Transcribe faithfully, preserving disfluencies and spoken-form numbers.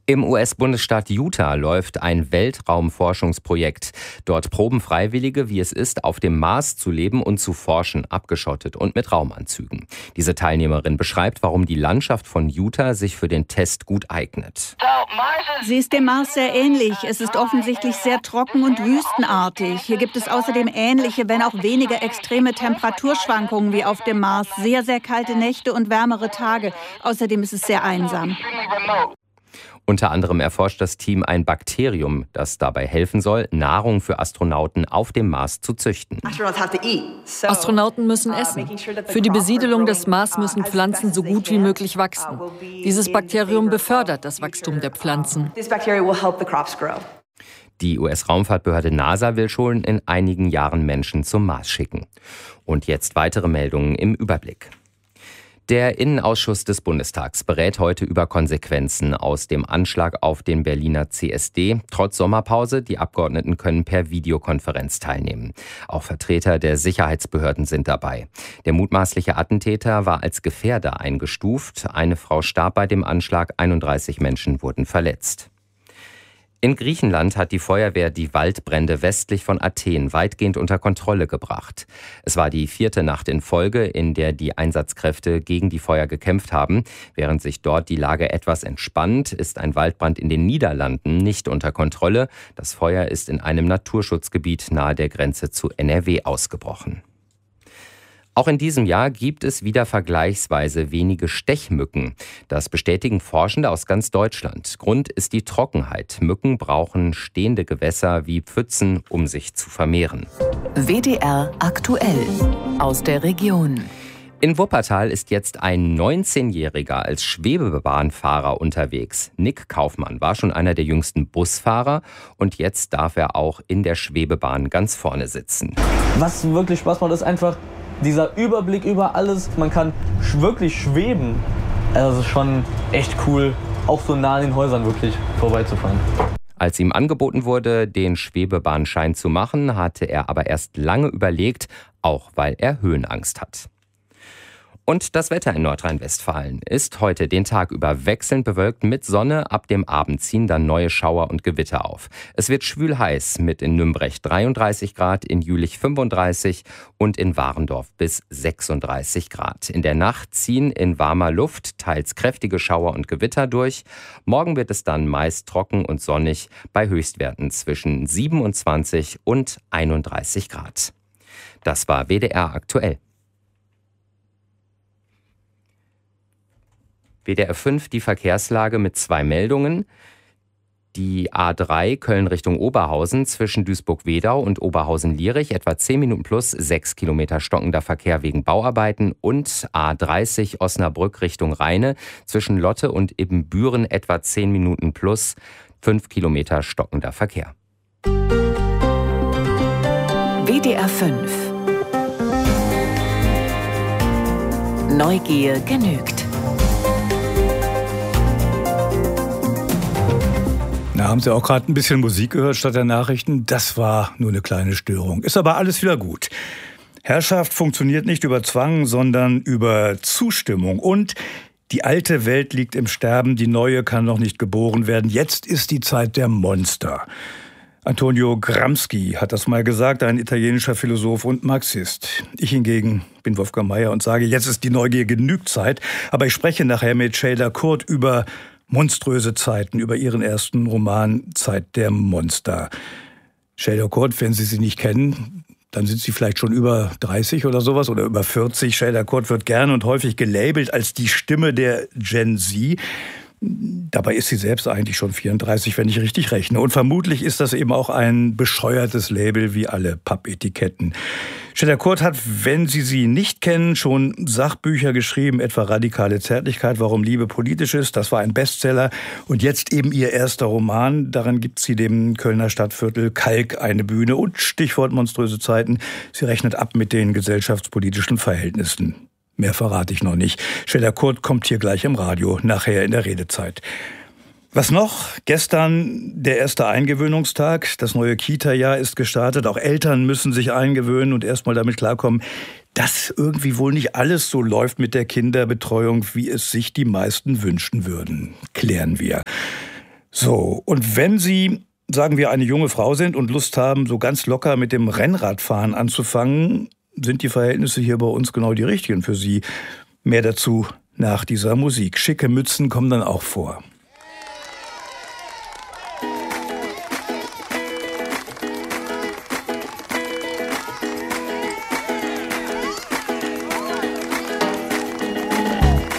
Im U S-Bundesstaat Utah läuft ein Weltraumforschungsprojekt. Dort proben Freiwillige, wie es ist, auf dem Mars zu leben und zu forschen, abgeschottet und mit Raumanzügen. Diese Teilnehmerin beschreibt, warum die Landschaft von Utah sich für den Test gut eignet. Sie ist dem Mars sehr ähnlich. Es ist offensichtlich sehr trocken und wüstenartig. Hier gibt es außerdem ähnliche, wenn auch weniger extreme Temperaturschwankungen wie auf dem Mars. Sehr, sehr kalte Nächte und wärmere Tage. Außerdem ist es sehr einsam. Unter anderem erforscht das Team ein Bakterium, das dabei helfen soll, Nahrung für Astronauten auf dem Mars zu züchten. Astronauten müssen essen. Für die Besiedelung des Mars müssen Pflanzen so gut wie möglich wachsen. Dieses Bakterium befördert das Wachstum der Pflanzen. Die U S-Raumfahrtbehörde NASA will schon in einigen Jahren Menschen zum Mars schicken. Und jetzt weitere Meldungen im Überblick. Der Innenausschuss des Bundestags berät heute über Konsequenzen aus dem Anschlag auf den Berliner C S D. Trotz Sommerpause, die Abgeordneten können per Videokonferenz teilnehmen. Auch Vertreter der Sicherheitsbehörden sind dabei. Der mutmaßliche Attentäter war als Gefährder eingestuft. Eine Frau starb bei dem Anschlag, einunddreißig Menschen wurden verletzt. In Griechenland hat die Feuerwehr die Waldbrände westlich von Athen weitgehend unter Kontrolle gebracht. Es war die vierte Nacht in Folge, in der die Einsatzkräfte gegen die Feuer gekämpft haben. Während sich dort die Lage etwas entspannt, ist ein Waldbrand in den Niederlanden nicht unter Kontrolle. Das Feuer ist in einem Naturschutzgebiet nahe der Grenze zu N R W ausgebrochen. Auch in diesem Jahr gibt es wieder vergleichsweise wenige Stechmücken. Das bestätigen Forschende aus ganz Deutschland. Grund ist die Trockenheit. Mücken brauchen stehende Gewässer wie Pfützen, um sich zu vermehren. W D R aktuell aus der Region. In Wuppertal ist jetzt ein neunzehnjähriger als Schwebebahnfahrer unterwegs. Nick Kaufmann war schon einer der jüngsten Busfahrer und jetzt darf er auch in der Schwebebahn ganz vorne sitzen. Was wirklich Spaß macht, ist einfach dieser Überblick über alles. Man kann wirklich schweben. Also das ist schon echt cool, auch so nah an den Häusern wirklich vorbeizufahren. Als ihm angeboten wurde, den Schwebebahnschein zu machen, hatte er aber erst lange überlegt, auch weil er Höhenangst hat. Und das Wetter in Nordrhein-Westfalen ist heute den Tag über wechselnd bewölkt mit Sonne. Ab dem Abend ziehen dann neue Schauer und Gewitter auf. Es wird schwül heiß mit in Nümbrecht dreiunddreißig Grad, in Jülich fünfunddreißig und in Warendorf bis sechsunddreißig Grad. In der Nacht ziehen in warmer Luft teils kräftige Schauer und Gewitter durch. Morgen wird es dann meist trocken und sonnig bei Höchstwerten zwischen siebenundzwanzig und einunddreißig Grad. Das war W D R aktuell. W D R fünf, die Verkehrslage mit zwei Meldungen. Die A drei Köln Richtung Oberhausen zwischen Duisburg-Wedau und Oberhausen-Lierich etwa zehn Minuten plus, sechs Kilometer stockender Verkehr wegen Bauarbeiten. Und A dreißig Osnabrück Richtung Rheine zwischen Lotte und Ibbenbüren etwa zehn Minuten plus, fünf Kilometer stockender Verkehr. W D R fünf. Neugier genügt. Da haben Sie auch gerade ein bisschen Musik gehört statt der Nachrichten. Das war nur eine kleine Störung. Ist aber alles wieder gut. Herrschaft funktioniert nicht über Zwang, sondern über Zustimmung. Und die alte Welt liegt im Sterben, die neue kann noch nicht geboren werden. Jetzt ist die Zeit der Monster. Antonio Gramsci hat das mal gesagt, ein italienischer Philosoph und Marxist. Ich hingegen bin Wolfgang Meier und sage, jetzt ist die Neugier genug Zeit. Aber ich spreche nachher mit Ceyda Kurt über monströse Zeiten, über ihren ersten Roman Zeit der Monster. Ceyda Kurt, wenn Sie sie nicht kennen, dann sind Sie vielleicht schon über dreißig oder sowas oder über vierzig. Ceyda Kurt wird gerne und häufig gelabelt als die Stimme der Gen Z. Dabei ist sie selbst eigentlich schon vierunddreißig, wenn ich richtig rechne. Und vermutlich ist das eben auch ein bescheuertes Label wie alle Pappetiketten. Ceyda Kurt hat, wenn Sie sie nicht kennen, schon Sachbücher geschrieben, etwa Radikale Zärtlichkeit, warum Liebe politisch ist. Das war ein Bestseller. Und jetzt eben ihr erster Roman. Darin gibt sie dem Kölner Stadtviertel Kalk eine Bühne. Und Stichwort monströse Zeiten. Sie rechnet ab mit den gesellschaftspolitischen Verhältnissen. Mehr verrate ich noch nicht. Ceyda Kurt kommt hier gleich im Radio, nachher in der Redezeit. Was noch? Gestern der erste Eingewöhnungstag. Das neue Kita-Jahr ist gestartet. Auch Eltern müssen sich eingewöhnen und erstmal damit klarkommen, dass irgendwie wohl nicht alles so läuft mit der Kinderbetreuung, wie es sich die meisten wünschen würden. Klären wir. So, und wenn Sie, sagen wir, eine junge Frau sind und Lust haben, so ganz locker mit dem Rennradfahren anzufangen, sind die Verhältnisse hier bei uns genau die richtigen für Sie. Mehr dazu nach dieser Musik. Schicke Mützen kommen dann auch vor.